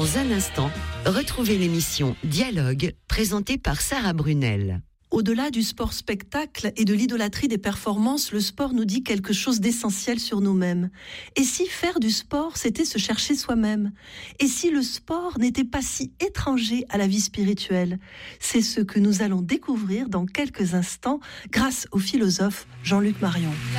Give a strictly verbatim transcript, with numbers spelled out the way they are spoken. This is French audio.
Dans un instant, retrouvez l'émission Dialogue, présentée par Sarah Brunel. Au-delà du sport-spectacle et de l'idolâtrie des performances, le sport nous dit quelque chose d'essentiel sur nous-mêmes. Et si faire du sport, c'était se chercher soi-même? Et si le sport n'était pas si étranger à la vie spirituelle? C'est ce que nous allons découvrir dans quelques instants grâce au philosophe Jean-Luc Marion.